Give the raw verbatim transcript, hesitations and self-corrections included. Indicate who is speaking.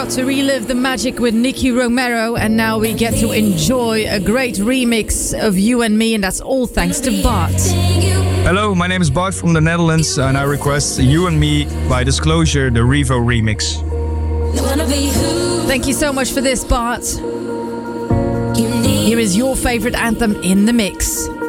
Speaker 1: got to relive the magic with Nicky Romero, and now we get to enjoy a great remix of You and Me, and that's all thanks to Bart.
Speaker 2: Hello, my name is Bart from the Netherlands, and I request You and Me by Disclosure, the Revo remix.
Speaker 1: Thank you so much for this, Bart. Here is your favorite anthem in the mix.